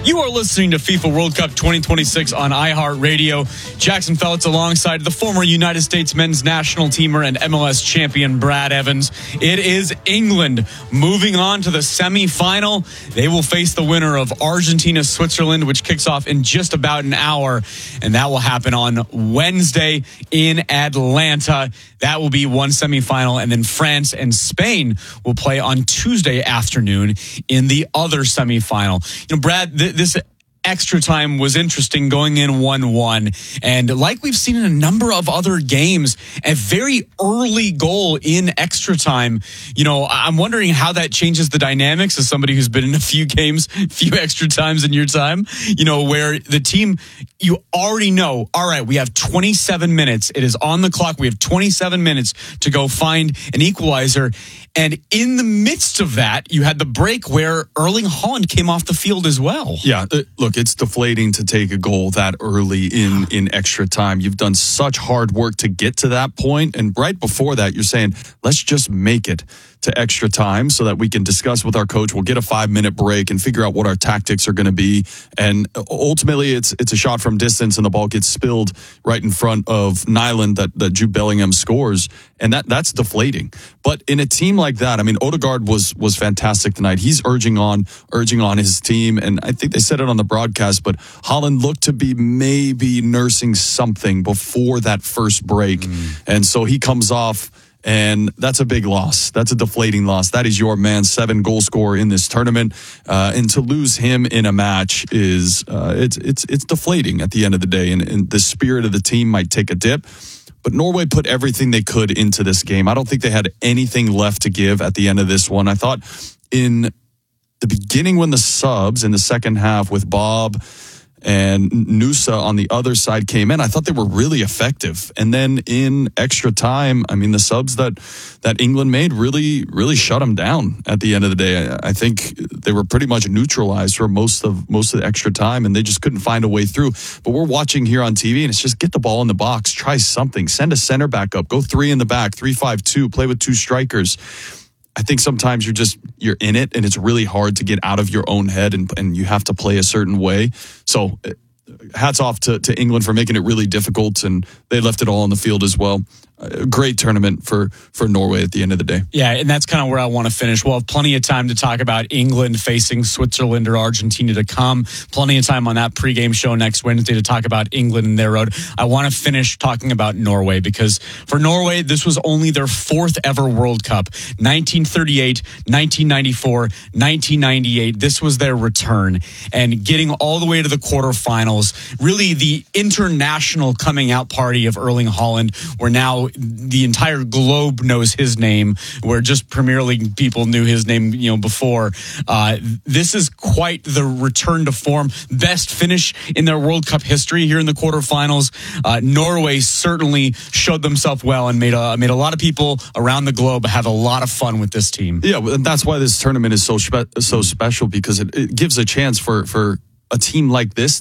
You are listening to FIFA World Cup 2026 on iHeartRadio. Jackson Feltz alongside the former United States men's national teamer and MLS champion Brad Evans. It is England moving on to the semifinal. They will face the winner of Argentina-Switzerland, which kicks off in just about an hour. And that will happen on Wednesday in Atlanta. That will be one semifinal. And then France and Spain will play on Tuesday afternoon in the other semifinal. You know, Brad, this extra time was interesting going in 1-1. And like we've seen in a number of other games, a very early goal in extra time. You know, I'm wondering how that changes the dynamics as somebody who's been in a few games, few extra times in your time, you know, where the team, you already know, all right, we have 27 minutes. It is on the clock. We have 27 minutes to go find an equalizer. And in the midst of that, you had the break where Erling Haaland came off the field as well. Yeah, look, it's deflating to take a goal that early in extra time. You've done such hard work to get to that point, and right before that, you're saying, let's just make it to extra time so that we can discuss with our coach. We'll get a 5-minute break and figure out what our tactics are going to be. And ultimately, it's a shot from distance, and the ball gets spilled right in front of Nyland that Jude Bellingham scores, and that's deflating. But in a team like that, I mean, Odegaard was fantastic tonight. He's urging on his team, and I think they said it on the broadcast, but Haaland looked to be maybe nursing something before that first break. And so he comes off, and that's a big loss. That's a deflating loss. That is your man, 7-goal scorer in this tournament. And to lose him in a match is it's deflating at the end of the day. And the spirit of the team might take a dip. But Norway put everything they could into this game. I don't think they had anything left to give at the end of this one. I thought in the beginning when the subs in the second half with Bob and Nusa on the other side came in, I thought they were really effective. And then in extra time, I mean, the subs that England made really, really shut them down at the end of the day. I think they were pretty much neutralized for most of the extra time, and they just couldn't find a way through. But we're watching here on TV, and it's just get the ball in the box, try something, send a center back up, go 3 in the back, 3-5-2, play with 2 strikers. I think sometimes you're in it, and it's really hard to get out of your own head, and you have to play a certain way. So hats off to England for making it really difficult, and they left it all on the field as well. A great tournament for Norway at the end of the day. Yeah, and that's kind of where I want to finish. We'll have plenty of time to talk about England facing Switzerland or Argentina to come. Plenty of time on that pregame show next Wednesday to talk about England and their road. I want to finish talking about Norway because for Norway, this was only their 4th ever World Cup. 1938, 1994, 1998. This was their return. And getting all the way to the quarterfinals, really the international coming out party of Erling Haaland, where now the entire globe knows his name, where just Premier League people knew his name, before. This is quite the return to form. Best finish in their World Cup history here in the quarterfinals. Norway certainly showed themselves well and made a lot of people around the globe have a lot of fun with this team. Yeah, and that's why this tournament is so special, because it gives a chance for a team like this